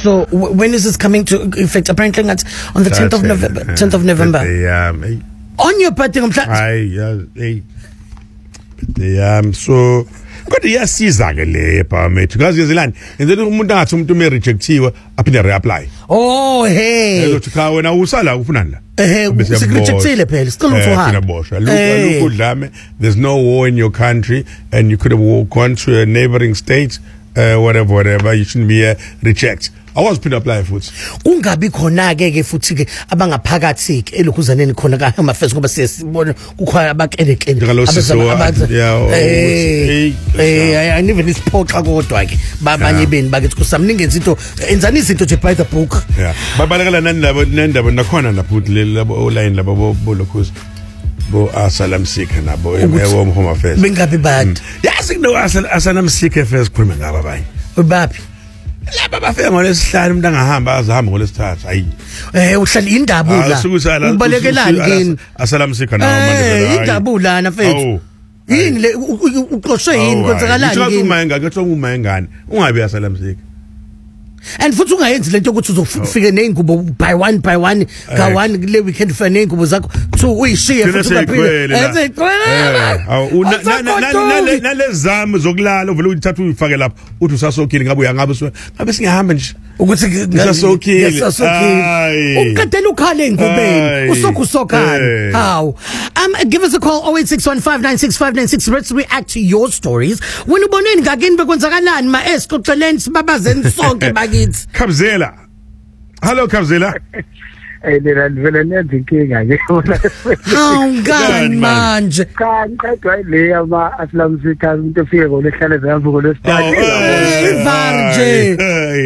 So when is this coming to effect? Apparently that's on the 10th of November. 10th of November. On your birthday, so kodwa iyasiza ke le permit because yezilani enze umuntu angathi umuntu me rejectiwe aphinde reapply. Oh hey ezothi cha wena usala ufunani la rejectile phela still uzohamba look udlame, there's no war in your country and you could have gone to a neighboring state, whatever, you shouldn't be reject. I was put apply futhi kungabi khona ke futhi ke abangaphakathi ke elokhuzaneni khona ka Home Affairs ngoba siyasibona kukhona abakelekele even isiphoxa kodwa ke babanye beni bakithi kusamningenza into enzani izinto nje by the book babalekela nendaba nakhona lapho labo line labo bolokhuza bo Asylum Seeker nabo Home Affairs bengabi bad yazi no Asylum Seeker first khuluma ngaba abanye babi laba bafika ngolesihlanu umuntu angahamba azahamba ngolesithathu hayi uhlala indabula ubalekelani kini Asylum Seeker nawo manje indabula na mfethu yini le uqoshwe yini kwenzakalani kini ngathi uma ingane ungabe Asylum Seeker and futhi ungayenzi lento ukuthi uzofika neingubo by one ka one le weekend fa neingubo zakho two uyishiye futhi ungaphinde nalezami zokulala uvela uyithatha uyifake lapha uthi usasokhile ngabe singahamba nje ukuthi ngisasokhile uqedela ukhale engubeni usokhani how give us a call 0861596596. Let's react to your stories when uboneni ngakini bekwenzakalani ma esixoxeleni sibabazeni sonke bakithi Kabzela. Hello Kabzela. Lena vele nenza inkinga ke ngani manje kodwa le ama Asylum Seekers umuntu efike ngolehlale zayavuka ngolesithathu varje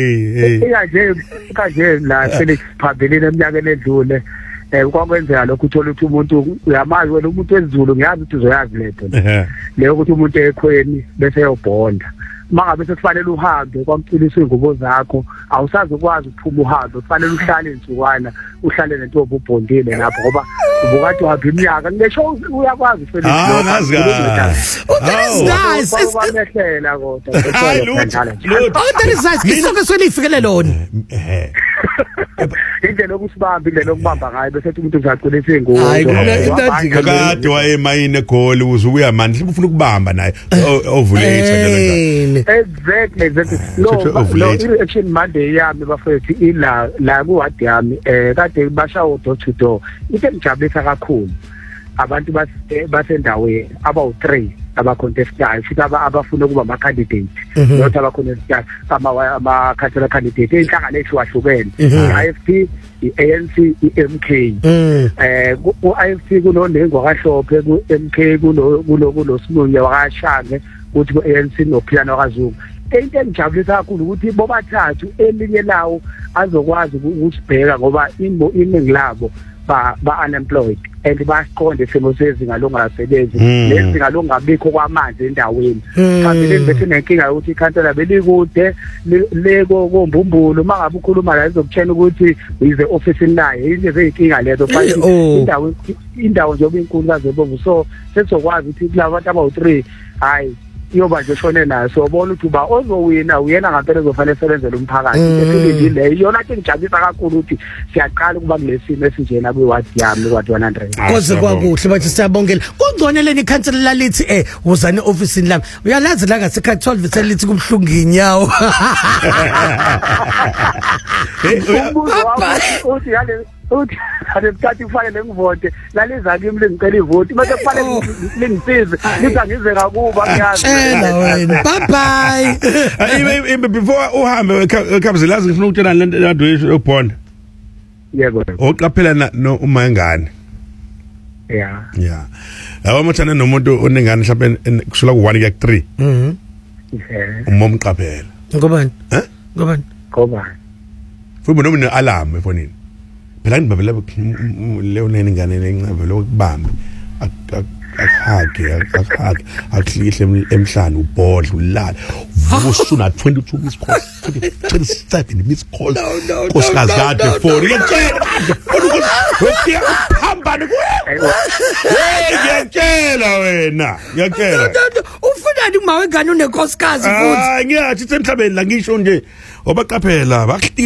kaje la Felix Phabeleni eminyakeni edlule kwakwenzeka lokho uthola ukuthi umuntu uyamazi wena umuntu ezulu ngiyazi ukuthi uzoyazi letho leyo ukuthi umuntu ekhweni bese eyobhonda mangabe sekufanele uhambe kwamcilisa ingubo zakho awusazokwazi ukuphuma uhambe kufanele uhlale insukwana uhlale nento obubhondile lapho ngoba ubukade uhamba iminyaka ngisho uyakwazi Felix ngazi that is nice kwamehlela kodwa that is nice isonke swelifikele lona indlela yokusibamba indlela yokubamba ngayo bese umuntu uzaqulisa ingubo kade wayemayine egoli uzubuya manje ufuna ukubamba naye ovulate exactly no action Monday yami bafethu la ku ward yami kade bashawo door to door into engijabulisa kakhulu abantu basendaweni abawu3 abacontestayo futhi abafuna ukuba ama candidate not abacontestayo ama council candidate inhlangano ehlukahlukene iFP iANC iMK ku iFP kunonengo kahlophe ku MK kulo Simunye wakashange uthi ku ANC noPhilana kaZulu into engijabulisa kakhulu ukuthi bobathathu elinye lawo azokwazi ukusibheka ngoba iningi labo ba unemployed and basiqonde isimo sezinga longasebenzi lezinga longabikho kwamanzi endaweni phambili bese nenkinga ukuthi ikhansela belikude leko kombumbulu mangabe ukhuluma la izokutshela ukuthi uyize office naye izinto zezinkinga lezo phakathi indawo nje obinkulu kaZebongo so sesizokwazi ukuthi kulabo abantu abawu3 hayi yoba nje shone nayo so bona ukuthi uba ozowina uyena ngempela ezofanele esebenzele umphakathi esibili le yona into engijabulisa kakhulu ukuthi siyaqala ukuba kulesimo esinjena kwiward yami kwathi 100 koze kwakuhle bathi siyabongela kungconeleni ikhansela lalithi wozani officeini lami uyalazi la ngasekhaya 12 selithi kubhlungu inyawo uthi alemthatha ufanele ngivote laliza kimi lengicela ivoti mase kufanele lingisize lithi angize ngakuba ngiyazi wena bye bye before uhambe Kabzela lazi ngifuna ukutshela lento yadwe ubonda yebo oqaphela no uma engane yeah abamothana nomuntu onengane mhlawumbe kusula ku1 kuya ku3 umomqaphela ngobani ngobani futhi nomene alarm efonini phela ngibabela leyo nengane lencebe lokubamba akhage aklihle emhlanje ubhodla ulala vusuna 22 miss calls 27 miss calls kosikazi kade 4 ngiyakela hamba ngiyakela wena ngiyakela ufunani uma wengane unekosikazi futhi ngiyathi emhlabeni la ngisho nje obaqaphela